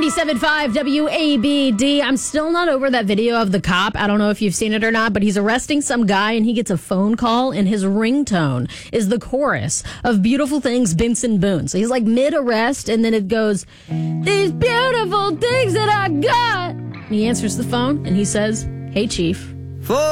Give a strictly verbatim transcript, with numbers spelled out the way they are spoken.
ninety-seven point five W A B D. I'm still not over that video of the cop. I don't know if you've seen it or not, but he's arresting some guy and he gets a phone call and his ringtone is the chorus of Beautiful Things, Benson Boone. So he's like mid-arrest and then it goes, these beautiful things that I got. And he answers the phone and he says, hey, Chief.